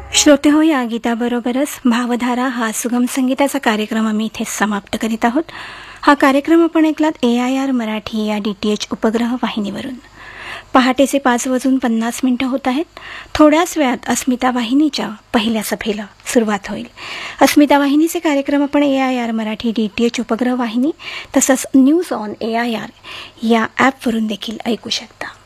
श्रोते हो, या गीताबरोबरच भावधारा हा सुगम संगीताचा कार्यक्रम आम्ही इथेच समाप्त करीत आहोत. हा कार्यक्रम आपण ऐकलात AIR मराठी या DTH उपग्रह वाहिनीवरून. पहाटेचे 5:50 होत आहेत. थोड्याच वेळात अस्मिता वाहिनीच्या पहिल्या सफेला सुरुवात होईल. अस्मिता वाहिनीचे कार्यक्रम आपण AIR मराठी DTH उपग्रह वाहिनी तसंच न्यूज ऑन AIR या ॲपवरून देखील ऐकू शकता.